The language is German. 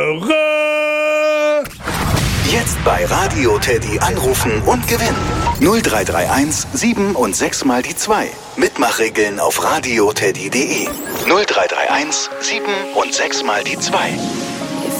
Jetzt bei Radio Teddy anrufen und gewinnen. 0331 7 und 6 mal die 2. Mitmachregeln auf radioteddy.de. 0331 7 und 6 mal die 2.